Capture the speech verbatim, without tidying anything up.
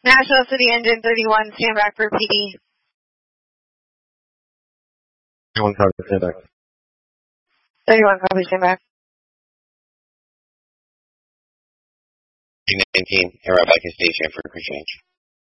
National City Engine thirty-one, stand back for P D. thirty-one copy, stand back. thirty-one copy, stand back. nineteen, arrive back in station for crew change.